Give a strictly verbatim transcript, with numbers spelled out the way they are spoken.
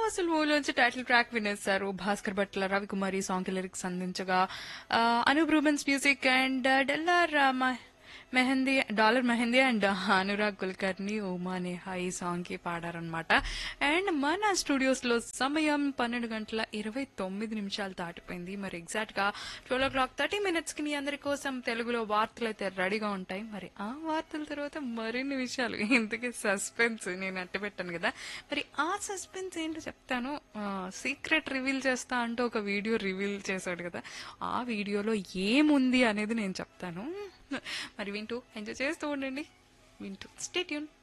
వసూలు మూవీలోంచి title track వినేశారు. Bhaskar Bhatla Ravikumari song కి lyrics అందించగా ఆ, Anoop Rubens music and డెల్లార్ mehndi dollar mehndi and Anurag Kulkarni Uma Neha ఈ సాంగ్ కి పాడారనమాట. అండ్ మన స్టూడియోస్ లో సమయం పన్నెండు గంటల ఇరవై తొమ్మిది నిమిషాలు దాటిపోయింది. మరి ఎగ్జాక్ట్ గా ట్వెల్వ్ ఓ క్లాక్ థర్టీ మినిట్స్ కి మీ అందరి కోసం తెలుగులో వార్తలు అయితే రెడీగా ఉంటాయి. మరి ఆ వార్తల తర్వాత మరిన్ని విషయాలు, ఇంతకీ సస్పెన్స్ నేను అట్టి పెట్టాను కదా, మరి ఆ సస్పెన్స్ ఏంటో చెప్తాను. సీక్రెట్ రివీల్ చేస్తా అంటూ ఒక వీడియో రివీల్ చేశాడు కదా, ఆ వీడియోలో ఏముంది అనేది నేను చెప్తాను. మరి వింటూ ఎంజాయ్ చేస్తూ ఉండండి, వింటూ స్టే ట్యూన్.